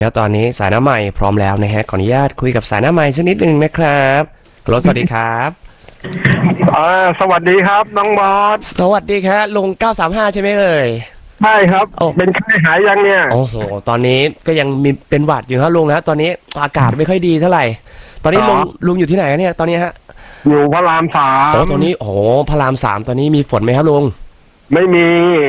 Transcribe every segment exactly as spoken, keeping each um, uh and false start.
แล้วตอนนี้สายหน้าใหม่พร้อมแล้วนะฮะขออนุญาตคุยกับสายหน้าใหม่สักนิดนึงนะครับฮัลโหลสวัสดีครับอ่าสวัสดีครับน้องบอสสวัสดีครับลุงเก้าสามห้าใช่ไหมเอ่ยใช่ครับโอ้เป็นไข้หายยังเนี่ยโอ้โหตอนนี้ก็ยังมีเป็นหวัดอยู่ครับลุงนะตอนนี้อากาศไม่ค่อยดีเท่าไหร่ตอนนี้ลุงลุงอยู่ที่ไหนเนี่ยตอนนี้ฮะอยู่พระรามสามโอ้ตอนนี้โอ้โหพระรามสามตอนนี้มีฝนไหมครับลุงไม่มี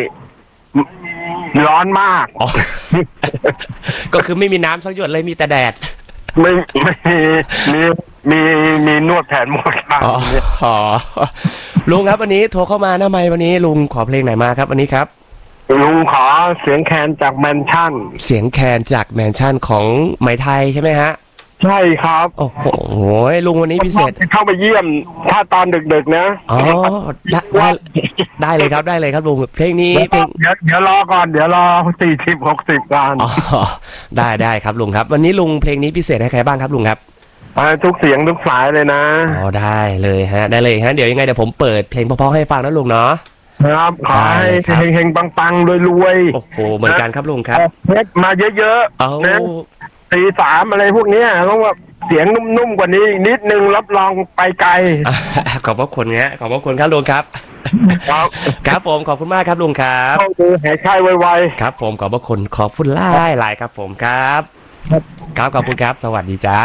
ร้อนมากอ๋อ ก็คือไม่มีน้ำสักหยดเลยมีแต่แดดไม่ไม่มีมีมีนวดแผนหมดครับอ๋ออ๋อลุงครับวันนี้โทรเข้ามาหน้าไมค์วันนี้ลุงขอเพลงไหนมาครับวันนี้ครับลุงขอเสียงแคนจากแมนชั่นเสียงแคนจากแมนชั่นของไหมไทยใช่ไหมฮะใช่ครับโอ้โหลุงวันนี้พิเศษเข้าไปเยี่ยมถ้าตอนดึกๆนะอ๋อได้ได้ได้เลยครับได้เลยครับลุงเพลงนี้เพลงเดี๋ยวเดี๋ยวรอก่อนเดี๋ยวรอสี่สิบหกสิบกันอ๋อได้ได้ครับลุงครับวันนี้ลุงเพลงนี้พิเศษให้ใครบ้างครับลุงครับทุกเสียงทุกสายเลยนะอ๋อได้เลยฮะได้เลยฮะเดี๋ยวยังไงเดี๋ยวผมเปิดเพลงเพราะๆให้ฟังนะลุงเนาะครับขอให้เฮงๆปังๆรวยๆโอ้โหเหมือนกันครับลุงครับเพชรมาเยอะๆนะตีสามอะไรพวกนี้ต้องว่าเสียงนุ่มๆกว่านี้นิดนึงรับรองไปไกลขอบพระคุณฮะขอบพระคุณครับลุงครับครับครับผมขอบคุณมากครับลุงครับหายไข้ไวๆครับผมขอบพระคุณขอบคุณล่าหลายครับผมครับครับขอบคุณครับสวัสดีจ้า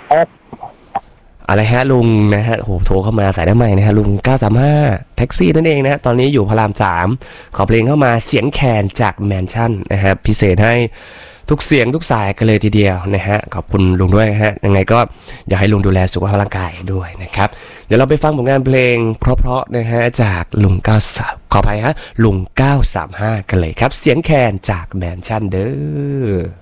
อะไรฮะลุงนะฮะโหโทรเข้ามาสายได้ใหม่นะฮะลุงเก้าสามห้าแท็กซี่นั่นเองนะฮะตอนนี้อยู่พระรามสามขอเพลงเข้ามาเสียงแคนจากแมนชั่นนะฮะพิเศษให้ทุกเสียงทุกสายกันเลยทีเดียวนะฮะขอบคุณลุงด้วยฮะยังไงก็อยากให้ลุงดูแลสุขภาพร่างกายด้วยนะครับเดี๋ยวเราไปฟังผลงานเพลงเพราะๆนะฮะจากลุงเก้าสามขออภัยฮะลุงเก้าสามห้ากันเลยครับเสียงแคนจากแมนชั่นเด้อ